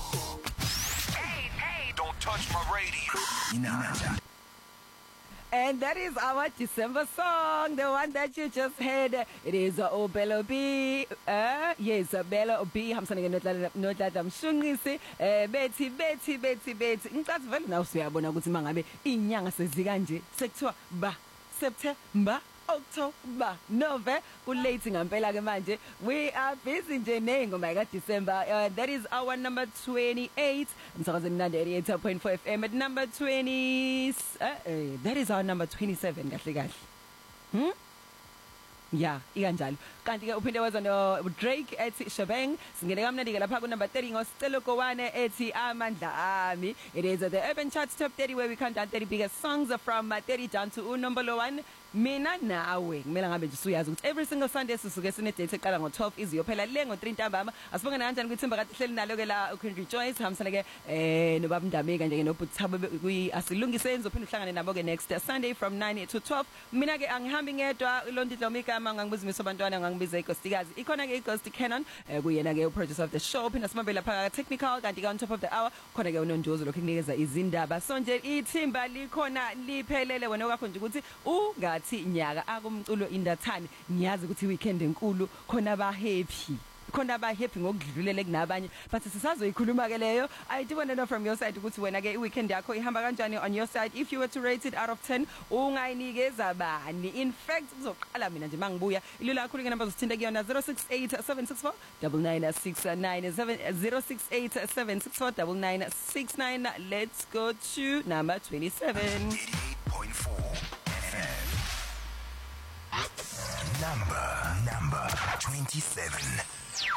Hey, don't touch my radio. Inanja. And that is our December song, the one that you just heard. It is Obelo B. Yes, Bella B. Hamsana no Tata Mshungisi. Betty. Ngicathu vele nawe usuyabona ukuthi mangabe inyanga sezikanje sekuthiwa ba September October November kulate ngempela ke manje we are busy nje nengoma ka December that is our number 28 umsakazeni Mnandi 88.4 FM at number 20 that is our number 27 kahle yeah ikanjalo kanti ke uphinde waza no Drake ethi Shebang singene kamnandi ke lapha ku number 30 ngosicelo gowane ethi amandla ami. It is the Urban Charts Top 30 where we count down 30 biggest songs from 30 down to number 1. Mina nawe kumele ngabe nje uyazi ukuthi every single Sunday sisuke sine date eqala ngo12 iziyophela le ngo3 ntambama asibonga kanjani kwithimba kade hleli nalo ke la uKen Rejoice hamsana ke no baba Ndameka nje no Buthabo kuyi asilungise enzophinde uhlangane nabo ke next Sunday from 9 to 12. Mina ke angihambi ngedwa uLondidla umikama ngangibuzimisa abantwana ngangibiza iGhostikazi ikhona ke iGhost Canon kuyena ke uproducer of the show phina simabele lapha technical kanti ka on top of the hour khona ke uNondozo lokho kunikeza izindaba so nje ithimba likhona liphelele wena wakho nje ukuthi ungathi nyaka akumculo indathani ngiyazi ukuthi weekend enkulu khona ba happy ngokudlulela kunabanye but sisazoyikhuluma ke leyo I do want to know from your side ukuthi wena ke iweekend yakho ihamba kanjani on your side if you were to rate it out of 10 ungayinikeza bani in fact uzoqala mina nje mangibuya ilula kakhulu ke number zithinta kuyona 0687649969 let's go to number 27 88.4 FM. Number 27.